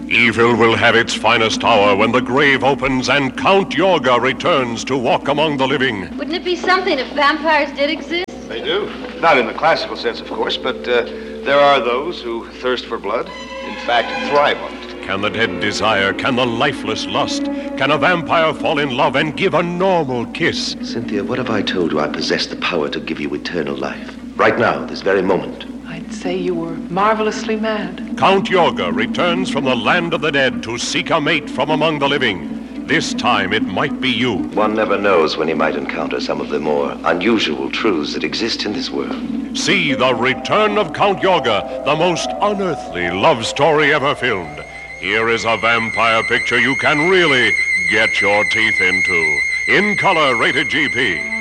Evil will have its finest hour when the grave opens and Count Yorga returns to walk among the living. Wouldn't it be something if vampires did exist? They do. Not in the classical sense, of course, but there are those who thirst for blood. In fact, thrive on it. Can the dead desire? Can the lifeless lust? Can a vampire fall in love and give a normal kiss? Cynthia, what have I told you? I possess the power to give you eternal life. Right now, this very moment. I'd say you were marvelously mad. Count Yorga returns from the land of the dead to seek a mate from among the living. This time it might be you. One never knows when he might encounter some of the more unusual truths that exist in this world. See The Return of Count Yorga, the most unearthly love story ever filmed. Here is a vampire picture you can really get your teeth into. In color, rated GP.